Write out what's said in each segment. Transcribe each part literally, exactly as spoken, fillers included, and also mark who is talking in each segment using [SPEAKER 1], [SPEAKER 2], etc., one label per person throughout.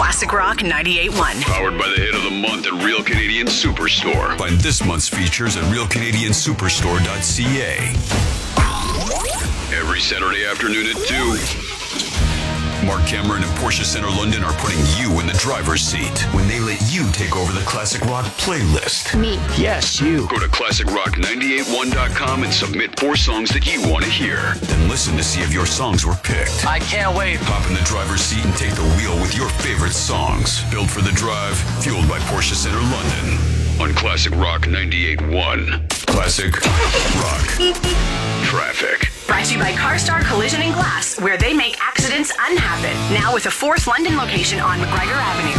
[SPEAKER 1] Classic Rock ninety-eight point one.
[SPEAKER 2] Powered by the hit of the month at Real Canadian Superstore. Find this month's features at real canadian superstore dot c a. Every Saturday afternoon at two. Mark Cameron and Porsche Centre London are putting you in the driver's seat when they let you take over the Classic Rock playlist.
[SPEAKER 3] Me. Yes, you.
[SPEAKER 2] Go to classic rock nine eight one dot com and submit four songs that you want to hear. Then listen to see if your songs were picked.
[SPEAKER 3] I can't wait.
[SPEAKER 2] Hop in the driver's seat and take the wheel with your favorite songs. Built for the drive, fueled by Porsche Centre London. On Classic Rock ninety-eight point one. Classic Rock Traffic.
[SPEAKER 1] Brought to you by CarStar Collision and Glass, where they make accidents unhappen. Now with a fourth London location on McGregor Avenue.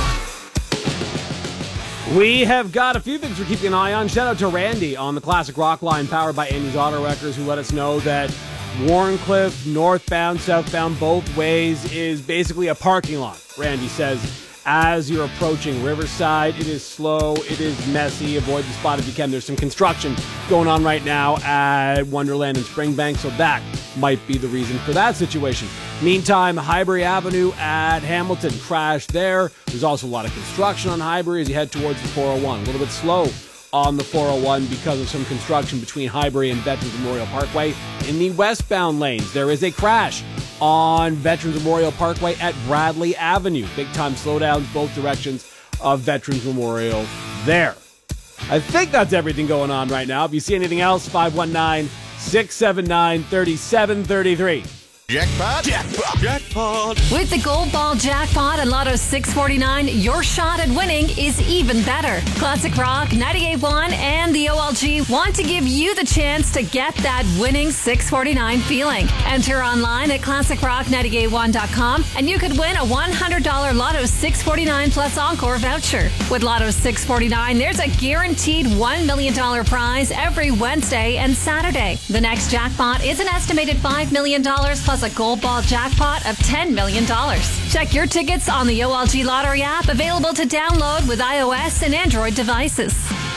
[SPEAKER 4] We have got a few things we're keeping an eye on. Shout out to Randy on the Classic Rock line, powered by Andy's Auto Wreckers, who let us know that Warncliffe, northbound, southbound, both ways, is basically a parking lot. Randy says, as you're approaching Riverside, it is slow, it is messy. Avoid the spot if you can. There's some construction going on right now at Wonderland and Springbank, so that might be the reason for that situation. Meantime, Highbury Avenue at Hamilton, crash there. There's also a lot of construction on Highbury as you head towards the four oh one. A little bit slow on the four oh one because of some construction between Highbury and Veterans Memorial Parkway. In the westbound lanes, there is a crash on Veterans Memorial Parkway at Bradley Avenue. Big time slowdowns both directions of Veterans Memorial there. I think that's everything going on right now. If you see anything else, five one nine, six seven nine, three seven three three.
[SPEAKER 5] Jackpot? Jackpot! Jackpot!
[SPEAKER 6] With the Gold Ball Jackpot and Lotto six forty-nine, your shot at winning is even better. Classic Rock ninety-eight point one and the O L G want to give you the chance to get that winning six forty-nine feeling. Enter online at classic rock nine eight one dot com and you could win a one hundred dollars Lotto six forty-nine plus Encore voucher. With Lotto six forty-nine, there's a guaranteed one million dollars prize every Wednesday and Saturday. The next jackpot is an estimated five million dollars plus a Gold Ball jackpot of ten million dollars. Check your tickets on the O L G Lottery app, available to download with iOS and Android devices.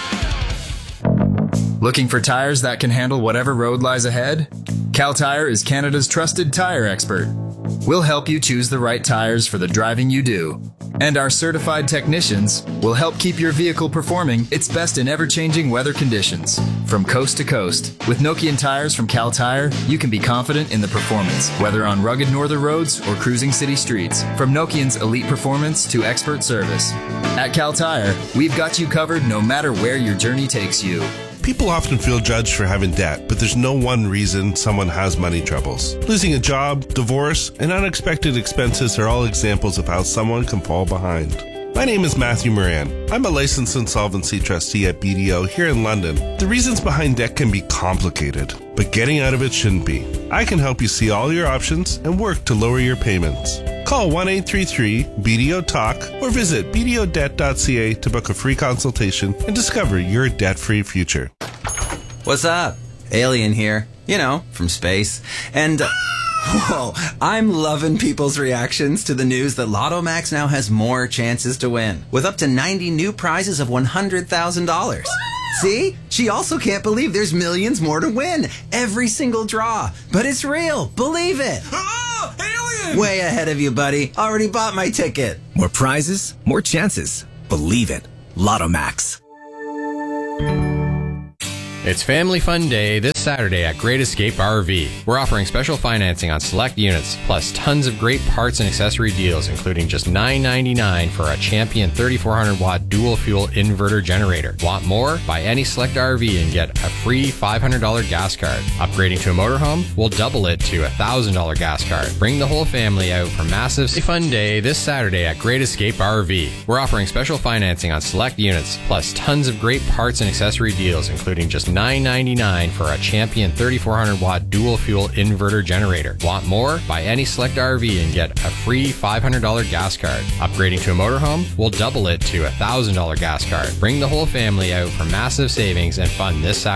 [SPEAKER 7] Looking for tires that can handle whatever road lies ahead? Cal Tire is Canada's trusted tire expert. We'll help you choose the right tires for the driving you do. And our certified technicians will help keep your vehicle performing its best in ever-changing weather conditions. From coast to coast, with Nokian tires from Cal Tire, you can be confident in the performance, whether on rugged northern roads or cruising city streets. From Nokian's elite performance to expert service. At Cal Tire, we've got you covered no matter where your journey takes you.
[SPEAKER 8] People often feel judged for having debt, but there's no one reason someone has money troubles. Losing a job, divorce, and unexpected expenses are all examples of how someone can fall behind. My name is Matthew Moran. I'm a licensed insolvency trustee at B D O here in London. The reasons behind debt can be complicated, but getting out of it shouldn't be. I can help you see all your options and work to lower your payments. Call one eight three three B D O talk or visit b d o debt dot c a to book a free consultation and discover your debt-free future.
[SPEAKER 9] What's up? Alien here. You know, from space. And, uh, whoa, I'm loving people's reactions to the news that Lotto Max now has more chances to win, with up to ninety new prizes of one hundred thousand dollars. See? She also can't believe there's millions more to win. Every single draw. But it's real. Believe it.
[SPEAKER 5] Oh, alien!
[SPEAKER 9] Way ahead of you, buddy. Already bought my ticket.
[SPEAKER 10] More prizes, more chances. Believe it. Lotto Max.
[SPEAKER 11] It's Family Fun Day this Saturday at Great Escape R V. We're offering special financing on select units, plus tons of great parts and accessory deals, including just nine ninety-nine for a Champion thirty-four hundred watt dual fuel inverter generator. Want more? Buy any select R V and get a free five hundred dollars gas card. Upgrading to a motorhome? We'll double it to a one thousand dollars gas card. Bring the whole family out for massive fun day this Saturday at Great Escape R V. We're offering special financing on select units, plus tons of great parts and accessory deals, including just nine ninety-nine for a Champion thirty-four hundred watt dual fuel inverter generator. Want more? Buy any select R V and get a free five hundred dollars gas card. Upgrading to a motorhome? We'll double it to a one thousand dollars gas card. Bring the whole family out for massive savings and fun this Saturday